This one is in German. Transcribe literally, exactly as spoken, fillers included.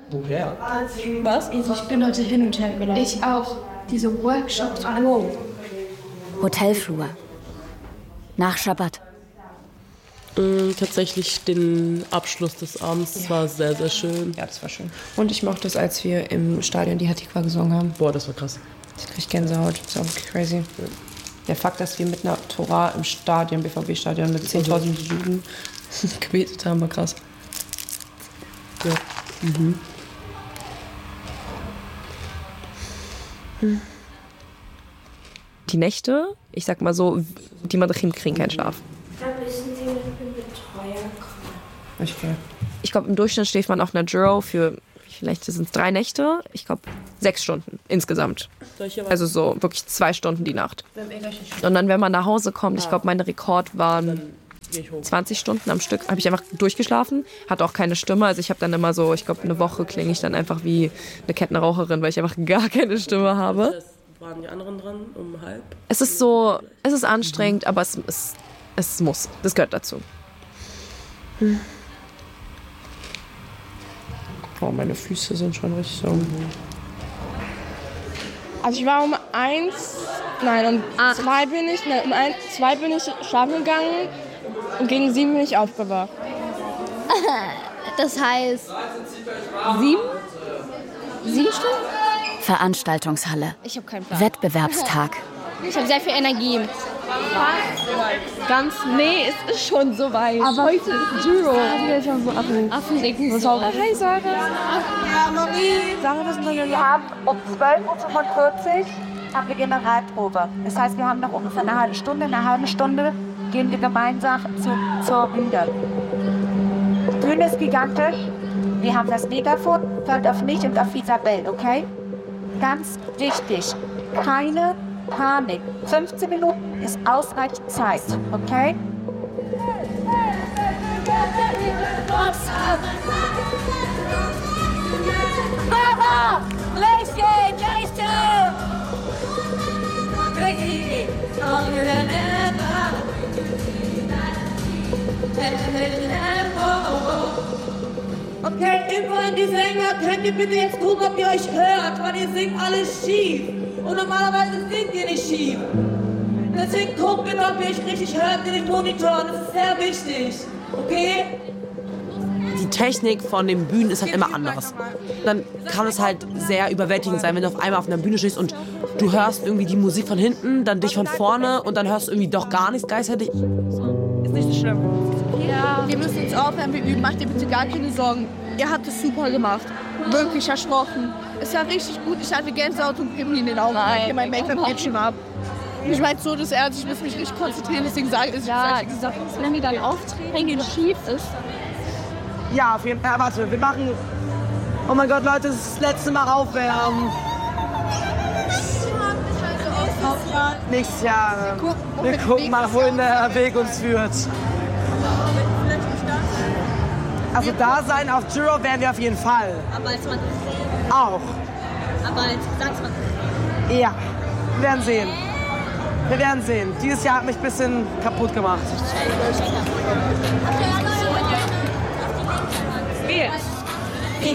Woher? Was? Ich bin heute hin und her gelaufen. Ich auch. Diese Workshops. Wow. Hotelflur. Nach Schabbat. Mm, tatsächlich den Abschluss des Abends. Das ja. war sehr, sehr schön. Ja, das war schön. Und ich mochte es, als wir im Stadion die Hatikwa gesungen haben. Boah, das war krass. Ich krieg Gänsehaut. Das war wirklich crazy. Ja. Der Fakt, dass wir mit einer Tora im Stadion, B V B-Stadion, mit zehntausend Juden gebetet haben, war krass. Ja. Mhm. Hm. Die Nächte, ich sag mal so, die Madachim kriegen keinen Schlaf. Da müssen sie mit einem Betreuer kommen. Okay. Ich glaube, im Durchschnitt schläft man auf einer Juro für, vielleicht sind es drei Nächte, ich glaube, sechs Stunden insgesamt. Also so wirklich zwei Stunden die Nacht. Und dann, wenn man nach Hause kommt, ich glaube, mein Rekord waren zwanzig Stunden am Stück, habe ich einfach durchgeschlafen, hatte auch keine Stimme. Also ich habe dann immer so, ich glaube, eine Woche klinge ich dann einfach wie eine Kettenraucherin, weil ich einfach gar keine Stimme habe. Waren die anderen dran um halb? Es ist so, es ist anstrengend, aber es, es, es muss. Das gehört dazu. Hm. Oh, meine Füße sind schon richtig so. Also ich war um eins, nein, um ah. zwei bin ich, nein, um eins, zwei bin ich schlafen gegangen und gegen sieben bin ich aufgewacht. Das heißt sieben? Sieben Stunden? Veranstaltungshalle. Ich habe keinen Plan. Wettbewerbstag. Ich habe sehr viel Energie. Ganz, nee, es ist schon so weit. Aber heute ist Juro. Ich habe so Affen. Affendicken. Hi, Sarah. Ja, Marie. Sarah, was ist denn Wir haben um zwölf Uhr fünfundvierzig haben wir Generalprobe. Das heißt, wir haben noch ungefähr eine halbe Stunde. In einer halben Stunde gehen wir gemeinsam zu, zur Bühne. Die Bühne ist gigantisch. Wir haben das Megafon, hört auf mich und auf Isabel, okay? Ganz wichtig, keine Panik. fünfzehn Minuten ist ausreichend Zeit, okay? Mama! Lächeln! Lächeln! Okay, immerhin die Sänger, könnt ihr bitte jetzt gucken, ob ihr euch hört, weil ihr singt alles schief. Und normalerweise singt ihr nicht schief. Deswegen guckt bitte, ob ihr euch richtig hört in den Monitoren. Das ist sehr wichtig. Okay? Die Technik von den Bühnen ist halt immer anders. Dann kann es halt sehr überwältigend sein, wenn du auf einmal auf einer Bühne stehst und du hörst irgendwie die Musik von hinten, dann dich von vorne und dann hörst du irgendwie doch gar nichts gleichzeitig. Ist nicht so schlimm. Ja. Wir müssen jetzt aufhören, wir üben. Macht ihr bitte gar keine Sorgen. Ihr habt es super gemacht. Wirklich versprochen. Es war richtig gut. Ich hatte Gänsehaut und Pimmel in den Augen. Nein, mein Make-up geht schon ab. Ich meine so das Ernst, ich muss mich richtig konzentrieren, deswegen sage ich, ja, gesagt, wenn die dann auftreten, schief ist. Ja, auf jeden Fall. Warte, wir machen... Oh mein Gott, Leute, das ist das letzte Mal aufwärmen. Nächstes Jahr. Wir gucken mal, wohin der Weg uns führt. Also da sein auf Juro werden wir auf jeden Fall. Aber als man auch. Aber als Gesangsmann. Ja, wir werden sehen. Wir werden sehen. Dieses Jahr hat mich ein bisschen kaputt gemacht. Okay,